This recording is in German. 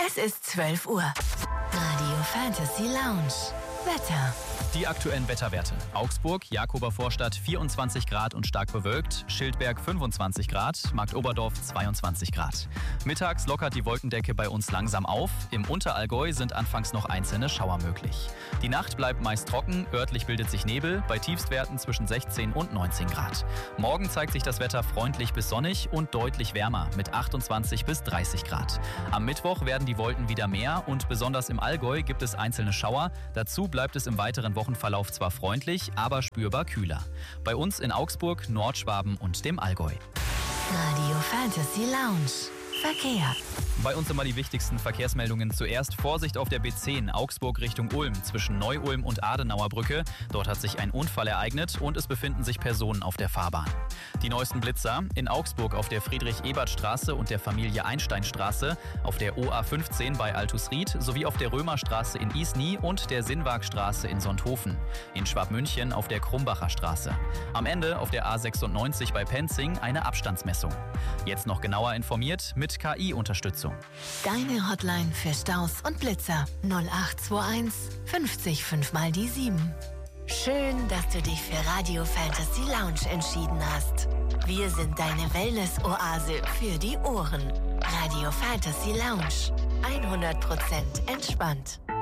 Es ist 12 Uhr. Radio Fantasy Lounge. Wetter. Die aktuellen Wetterwerte. Augsburg, Jakober Vorstadt 24 Grad und stark bewölkt, Schildberg 25 Grad, Marktoberdorf 22 Grad. Mittags lockert die Wolkendecke bei uns langsam auf. Im Unterallgäu sind anfangs noch einzelne Schauer möglich. Die Nacht bleibt meist trocken, örtlich bildet sich Nebel, bei Tiefstwerten zwischen 16 und 19 Grad. Morgen zeigt sich das Wetter freundlich bis sonnig und deutlich wärmer mit 28 bis 30 Grad. Am Mittwoch werden die Wolken wieder mehr und besonders im Allgäu gibt es einzelne Schauer. Dazu bleibt es im weiteren Wochenverlauf zwar freundlich, aber spürbar kühler. Bei uns in Augsburg, Nordschwaben und dem Allgäu. Radio Fantasy Lounge. Verkehr. Bei uns immer die wichtigsten Verkehrsmeldungen. Zuerst Vorsicht auf der B10 Augsburg Richtung Ulm zwischen Neu-Ulm und Adenauer Brücke. Dort hat sich ein Unfall ereignet und es befinden sich Personen auf der Fahrbahn. Die neuesten Blitzer in Augsburg auf der Friedrich-Ebert-Straße und der Familie-Einstein-Straße, auf der OA15 bei Altusried sowie auf der Römerstraße in Isny und der Sinnwagstraße in Sonthofen. In Schwabmünchen auf der Krumbacher Straße. Am Ende auf der A96 bei Penzing eine Abstandsmessung. Jetzt noch genauer informiert mit KI-Unterstützung. Deine Hotline für Staus und Blitzer 0821 50 5 mal die 7. Schön, dass du dich für Radio Fantasy Lounge entschieden hast. Wir sind deine Wellness-Oase für die Ohren. Radio Fantasy Lounge. 100% entspannt.